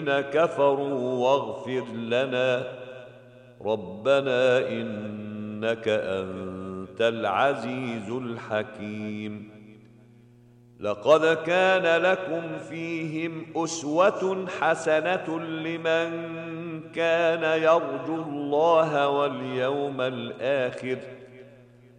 كفروا واغفر لنا ربنا إنك أنت العزيز الحكيم. لقد كان لكم فيهم أسوة حسنة لمن كان يرجو الله واليوم الآخر